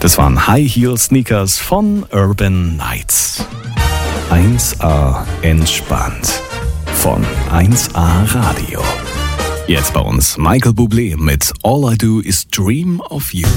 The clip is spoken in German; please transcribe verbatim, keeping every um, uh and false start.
Das waren High Heel Sneakers von Urban Nights. eins A entspannt von eins A Radio. Jetzt bei uns Michael Bublé mit All I Do Is Dream of You.